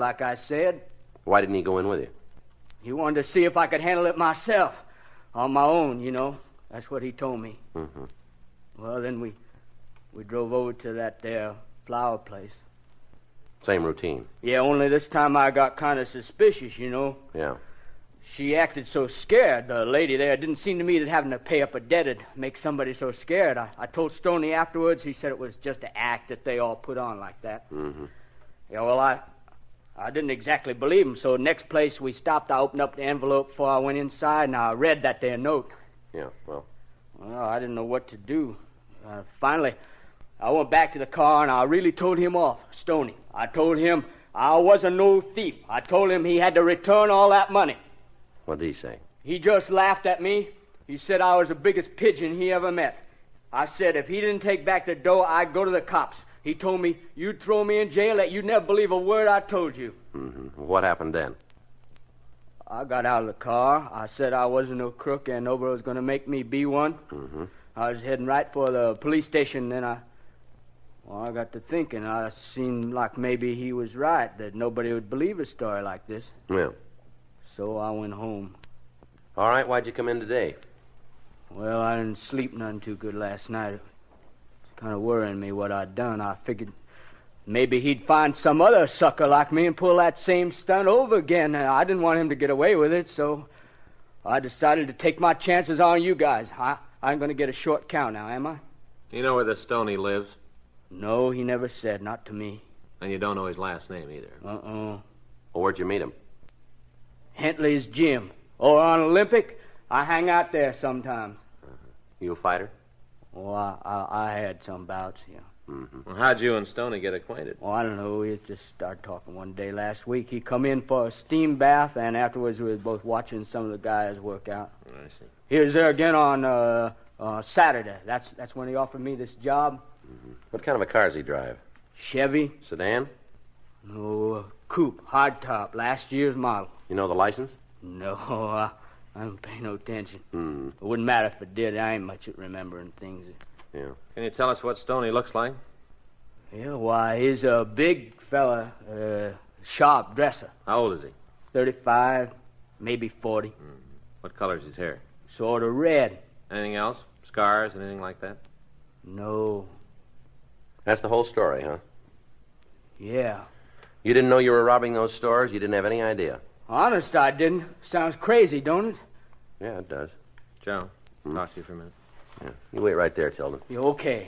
like I said. Why didn't he go in with you? He wanted to see if I could handle it myself. On my own, you know. That's what he told me. Mm-hmm. Well, then we drove over to that there flower place. Same routine. Yeah, only this time I got kind of suspicious, you know. Yeah. She acted so scared, the lady there. It didn't seem to me that having to pay up a debt would make somebody so scared. I told Stoney afterwards. He said it was just an act that they all put on like that. Mm-hmm. Yeah, well, I didn't exactly believe him, so next place we stopped, I opened up the envelope before I went inside, and I read that there note. Yeah, well? Well, I didn't know what to do. Finally, I went back to the car, and I really told him off, Stoney. I told him I wasn't no thief. I told him he had to return all that money. What did he say? He just laughed at me. He said I was the biggest pigeon he ever met. I said if he didn't take back the dough, I'd go to the cops. He told me you'd throw me in jail, that you'd never believe a word I told you. Mm-hmm. What happened then? I got out of the car. I said I wasn't no crook and nobody was going to make me be one. Mm-hmm. I was heading right for the police station, then I got to thinking. I seemed like maybe he was right, that nobody would believe a story like this. Yeah. So I went home. All right, why'd you come in today? Well, I didn't sleep none too good last night. It's kind of worrying me what I'd done. I figured maybe he'd find some other sucker like me and pull that same stunt over again. I didn't want him to get away with it, so I decided to take my chances on you guys. I ain't going to get a short count now, am I? You know where the Stoney lives? No, he never said, not to me. And you don't know his last name either. Well, where'd you meet him? Hentley's gym. Or on Olympic. I hang out there sometimes. You a fighter? Oh, I had some bouts, yeah. Mm-hmm. Well, how'd you and Stoney get acquainted? Oh, I don't know. We just started talking one day last week. He come in for a steam bath, and afterwards we was both watching some of the guys work out. I see. He was there again on Saturday. That's when he offered me this job. Mm-hmm. What kind of a car does he drive? Chevy? Sedan? No, coupe, hardtop, last year's model. You know the license? No, I don't pay no attention. Mm. It wouldn't matter if it did. I ain't much at remembering things. Yeah. Can you tell us what Stoney looks like? Yeah, why, he's a big fella, sharp dresser. How old is he? 35, maybe 40. Mm. What color's his hair? Sort of red. Anything else? Scars, anything like that? No. That's the whole story, huh? Yeah. You didn't know you were robbing those stores? You didn't have any idea? Honest, I didn't. Sounds crazy, don't it? Yeah, it does. Joe, talk to you for a minute. Yeah. You wait right there, Tilden. Yeah, okay.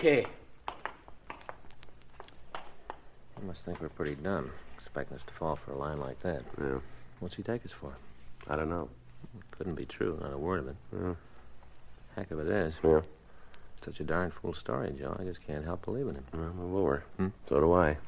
You must think we're pretty done, expecting us to fall for a line like that. Yeah. What's he take us for? I don't know. Couldn't be true, not a word of it. Yeah. Heck of it is. Yeah. Such a darn fool story, Joe. I just can't help believing him. Well, I'm a lure. So do I.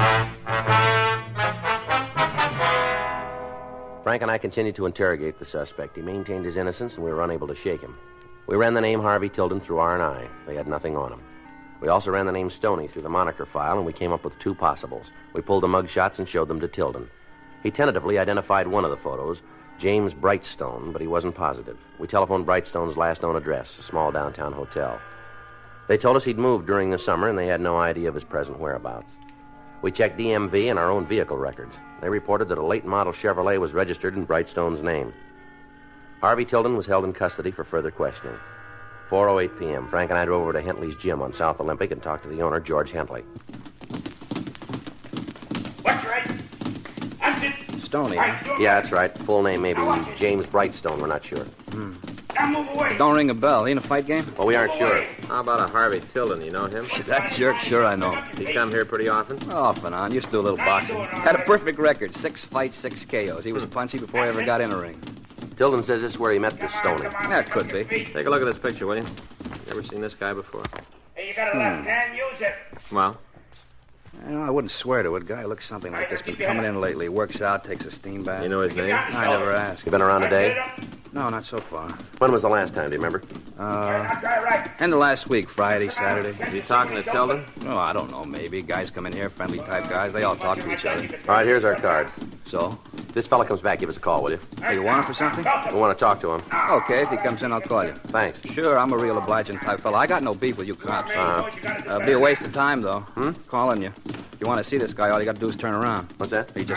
Frank and I continued to interrogate the suspect. He maintained his innocence, and we were unable to shake him. We ran the name Harvey Tilden through R&I. They had nothing on him. We also ran the name Stoney through the moniker file, and we came up with two possibles. We pulled the mug shots and showed them to Tilden. He tentatively identified one of the photos, James Brightstone, but he wasn't positive. We telephoned Brightstone's last known address, a small downtown hotel. They told us he'd moved during the summer, and they had no idea of his present whereabouts. We checked DMV and our own vehicle records. They reported that a late model Chevrolet was registered in Brightstone's name. Harvey Tilden was held in custody for further questioning. 4:08 p.m., Frank and I drove over to Hentley's gym on South Olympic and talked to the owner, George Hentley. What's right? Answer. Stoney. Yeah, that's right. Full name maybe James Brightstone. We're not sure. Now move away. Don't ring a bell. He in a fight game? Well, we aren't sure. How about a Harvey Tilden? You know him? That jerk? Sure I know. He come here pretty often? Off and on. Used to do a little boxing. Had a perfect record. 6 fights, 6 KOs. He was punchy before he ever got in a ring. Tilden says this is where he met this Stoney. Yeah, it could be. Take a look at this picture, will you? You ever seen this guy before? Hey, you got a left hand, use it. Well? You know, I wouldn't swear to it. Guy looks something like this. Been coming in lately. Works out, takes a steam bath. You know his name? I never asked. You been around today? No, not so far. When was the last time, do you remember? End of last week, Friday, Saturday. Is he talking to Tilden? Oh, I don't know, maybe. Guys come in here, friendly type guys. They all talk to each other. All right, here's our card. So? If this fella comes back, give us a call, will you? Hey, you want him for something? We want to talk to him. Okay, if he comes in, I'll call you. Thanks. Sure, I'm a real obliging type fella. I got no beef with you cops. Be a waste of time, though. Calling you. If you want to see this guy, all you got to do is turn around. What's that? He just